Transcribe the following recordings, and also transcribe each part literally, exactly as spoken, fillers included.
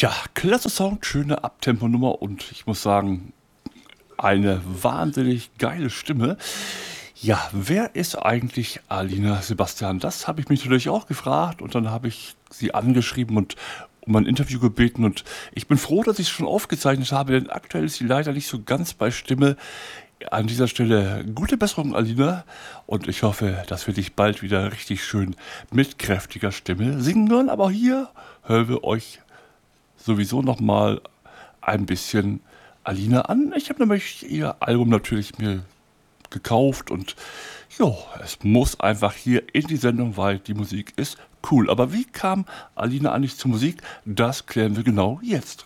Tja, klasse Sound, schöne Abtempo-Nummer und ich muss sagen, eine wahnsinnig geile Stimme. Ja, wer ist eigentlich Alina Sebastian? Das habe ich mich natürlich auch gefragt und dann habe ich sie angeschrieben und um ein Interview gebeten und ich bin froh, dass ich es schon aufgezeichnet habe, denn aktuell ist sie leider nicht so ganz bei Stimme. An dieser Stelle gute Besserung, Alina, und ich hoffe, dass wir dich bald wieder richtig schön mit kräftiger Stimme singen hören, aber hier hören wir euch sowieso noch mal ein bisschen Alina an. Ich habe nämlich ihr Album natürlich mir gekauft und ja, es muss einfach hier in die Sendung, weil die Musik ist cool. Aber wie kam Alina eigentlich zur Musik? Das klären wir genau jetzt.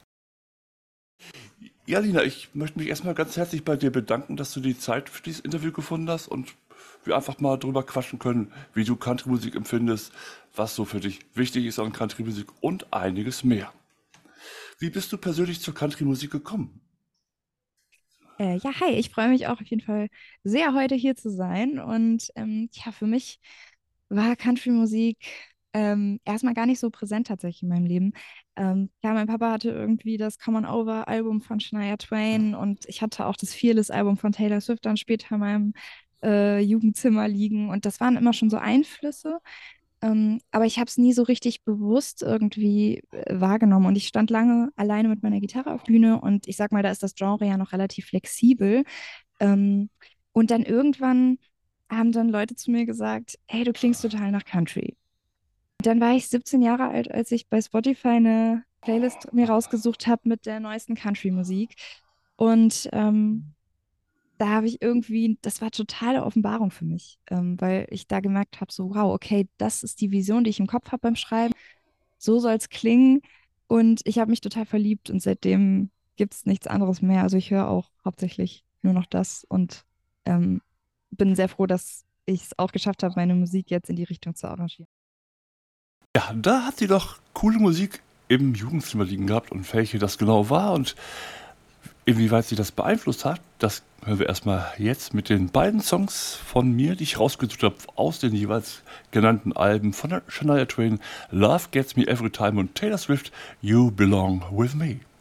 Ja, Alina, ich möchte mich erstmal ganz herzlich bei dir bedanken, dass du die Zeit für dieses Interview gefunden hast und wir einfach mal drüber quatschen können, wie du Country-Musik empfindest, was so für dich wichtig ist an Country-Musik und einiges mehr. Wie bist du persönlich zur Country-Musik gekommen? Äh, ja, hi, ich freue mich auch auf jeden Fall sehr, heute hier zu sein. Und ähm, ja, für mich war Country-Musik ähm, erstmal gar nicht so präsent tatsächlich in meinem Leben. Ähm, ja, mein Papa hatte irgendwie das Come On Over-Album von Shania Twain und ich hatte auch das Fearless-Album von Taylor Swift dann später in meinem äh, Jugendzimmer liegen. Und das waren immer schon so Einflüsse. Ähm, aber ich habe es nie so richtig bewusst irgendwie äh, wahrgenommen. Und ich stand lange alleine mit meiner Gitarre auf Bühne und ich sag mal, da ist das Genre ja noch relativ flexibel. Ähm, und dann irgendwann haben dann Leute zu mir gesagt, hey, du klingst total nach Country. Und dann war ich siebzehn Jahre alt, als ich bei Spotify eine Playlist mir rausgesucht habe mit der neuesten Country-Musik. Und ähm, da habe ich irgendwie, das war totale Offenbarung für mich, ähm, weil ich da gemerkt habe, so, wow, okay, das ist die Vision, die ich im Kopf habe beim Schreiben. So soll es klingen. Und ich habe mich total verliebt und seitdem gibt es nichts anderes mehr. Also ich höre auch hauptsächlich nur noch das und ähm, bin sehr froh, dass ich es auch geschafft habe, meine Musik jetzt in die Richtung zu arrangieren. Ja, da hat sie doch coole Musik im Jugendzimmer liegen gehabt und welche das genau war und inwieweit sie das beeinflusst hat, das hören wir erstmal jetzt mit den beiden Songs von mir, die ich rausgesucht habe aus den jeweils genannten Alben von der Shania Twain, Love Gets Me Every Time und Taylor Swift, You Belong With Me.